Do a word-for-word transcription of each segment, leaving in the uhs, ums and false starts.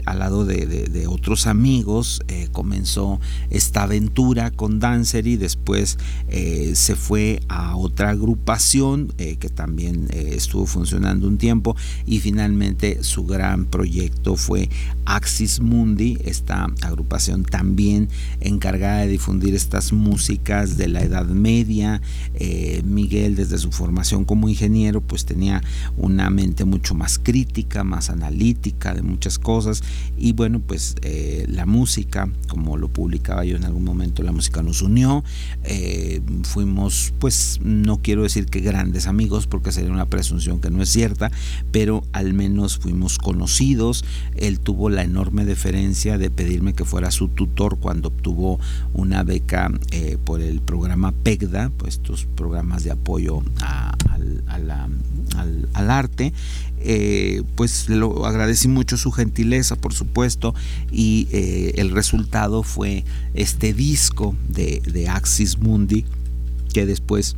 Miguel, al lado de, de, de otros amigos, eh, comenzó esta aventura con Dancery. Después eh, se fue a otra agrupación eh, que también eh, estuvo funcionando un tiempo, y finalmente su gran proyecto fue Axis Mundi, esta agrupación también encargada de difundir estas músicas de la Edad Media. eh, Miguel, desde su formación como ingeniero, pues tenía una mente mucho más crítica, más analítica de muchas cosas, y bueno, pues eh, la música, como lo publicaba yo en algún momento, la música nos unió. eh, fuimos, pues no quiero decir que grandes amigos, porque sería una presunción que no es cierta, pero al menos fuimos conocidos. Él tuvo la enorme deferencia de pedirme que fuera su tutor cuando obtuvo una beca eh, por el programa PECDA, pues estos programas de apoyo a, a, a la, al, al arte. Eh, pues lo agradecí mucho su gentileza, por supuesto, y eh, el resultado fue este disco de, de Axis Mundi, que después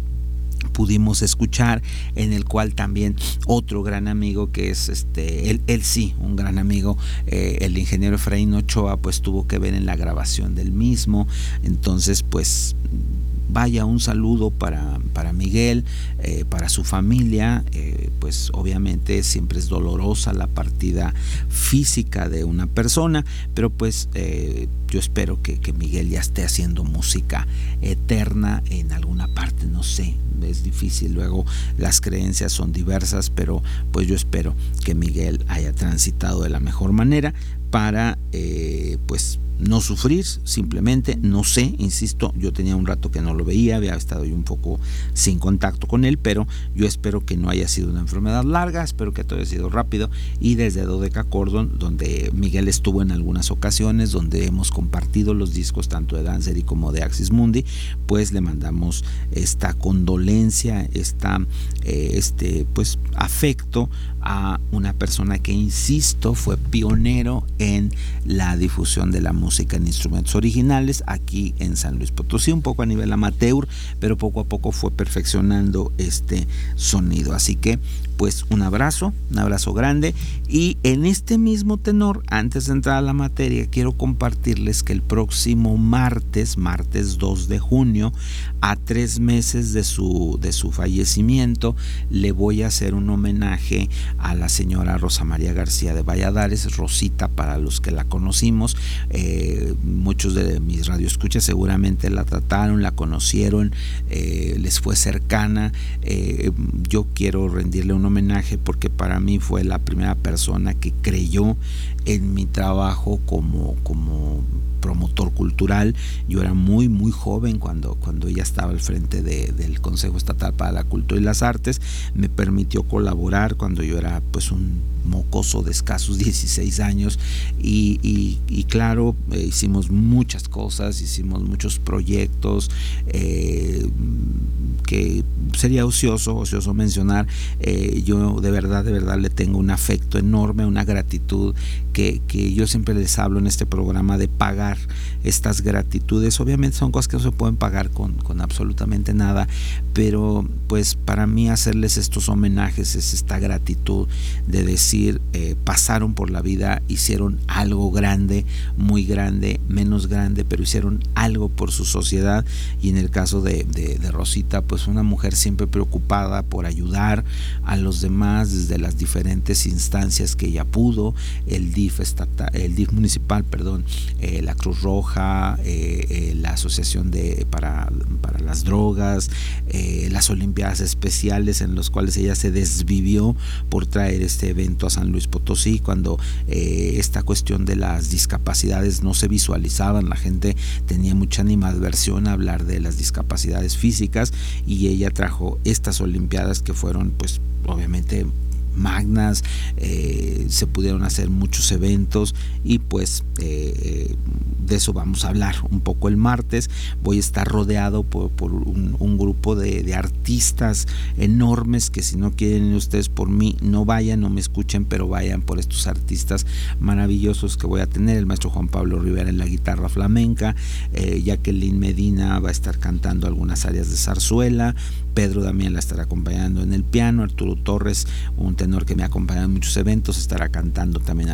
pudimos escuchar, en el cual también otro gran amigo, que es este él, él sí, un gran amigo, eh, el ingeniero Efraín Ochoa, pues tuvo que ver en la grabación del mismo. Entonces, pues vaya, un saludo para, para Miguel, eh, para su familia. Eh, pues obviamente siempre es dolorosa la partida física de una persona, pero pues eh, yo espero que, que Miguel ya esté haciendo música eterna en alguna parte, no sé, es difícil, luego las creencias son diversas, pero pues yo espero que Miguel haya transitado de la mejor manera para eh, pues no sufrir, simplemente. No sé, insisto, yo tenía un rato que no lo veía, había estado yo un poco sin contacto con él, pero yo espero que no haya sido una enfermedad larga, espero que todo haya sido rápido. Y desde Dodecacordon, donde Miguel estuvo en algunas ocasiones, donde hemos compartido los discos tanto de Dancery como de Axis Mundi, pues le mandamos esta condolencia, esta, eh, este pues afecto a una persona que, insisto, fue pionero en la difusión de la música en instrumentos originales aquí en San Luis Potosí, un poco a nivel amateur, pero poco a poco fue perfeccionando este sonido. Así que pues un abrazo, un abrazo grande. Y en este mismo tenor, antes de entrar a la materia, quiero compartirles que el próximo martes, martes dos de junio, a tres meses de su, de su fallecimiento, le voy a hacer un homenaje a la señora Rosa María García de Valladares, Rosita para los que la conocimos. Eh, muchos de mis radioescuchas seguramente la trataron, la conocieron, eh, les fue cercana. Eh, yo quiero rendirle un homenaje porque para mí fue la primera persona que creyó en mi trabajo como, como promotor cultural. Yo era muy muy joven cuando, cuando ella estaba al frente de, del Consejo Estatal para la Cultura y las Artes. Me permitió colaborar cuando yo era pues un mocoso de escasos dieciséis años, y, y, y claro, eh, hicimos muchas cosas, hicimos muchos proyectos eh, que sería ocioso, ocioso mencionar. Eh, yo de verdad, de verdad le tengo un afecto enorme, una gratitud que, que yo siempre les hablo en este programa de pagar estas gratitudes. Obviamente son cosas que no se pueden pagar con, con absolutamente nada, pero pues para mí hacerles estos homenajes es esta gratitud de decir, eh, pasaron por la vida, hicieron algo grande, muy grande, menos grande, pero hicieron algo por su sociedad. Y en el caso de, de, de Rosita, pues una mujer siempre preocupada por ayudar a los demás desde las diferentes instancias que ella pudo, el D I F estatal, el D I F municipal, perdón, eh, la Cruz Roja, eh, eh, la Asociación de para, para las Drogas, eh, las Olimpiadas Especiales, en los cuales ella se desvivió por traer este evento a San Luis Potosí, cuando eh, esta cuestión de las discapacidades no se visualizaban, la gente tenía mucha animadversión a hablar de las discapacidades físicas, y ella trajo estas Olimpiadas que fueron pues obviamente magnas, eh, se pudieron hacer muchos eventos, y pues eh, de eso vamos a hablar un poco el martes. Voy a estar rodeado por, por un, un grupo de, de artistas enormes que, si no quieren ir ustedes por mí, no vayan, no me escuchen, pero vayan por estos artistas maravillosos que voy a tener. El maestro Juan Pablo Rivera en la guitarra flamenca, eh, Jacqueline Medina va a estar cantando algunas áreas de zarzuela, Pedro Damián la estará acompañando en el piano, Arturo Torres, un tenor que me ha acompañado en muchos eventos, estará cantando también